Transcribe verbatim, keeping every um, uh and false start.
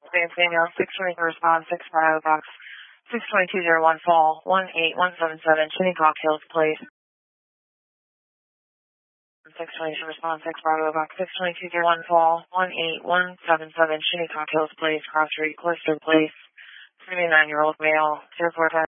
Advance Daniel, six twenty-three respond, six Bravo box, six twenty-two zero one fall, one eight one seven seven, Shinnecock Hills, please. six twenty-two respond, six Bravo box, six twenty-two zero one fall, one eight one seven seven, Shinnecock Hills, please. Cross Street, Cloister, please. seventy-nine-year-old male, zero four five.